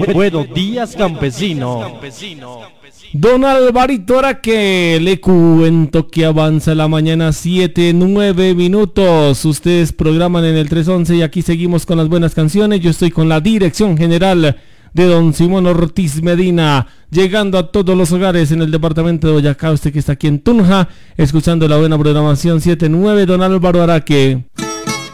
Buenos días, campesino. Don Alvarito Araque, le cuento que avanza la mañana 7:09 minutos. Ustedes programan en el 311 y aquí seguimos con las buenas canciones. Yo estoy con la dirección general de don Simón Ortiz Medina, llegando a todos los hogares en el departamento de Boyacá. Usted que está aquí en Tunja, escuchando la buena programación 7:09, don Álvaro Araque.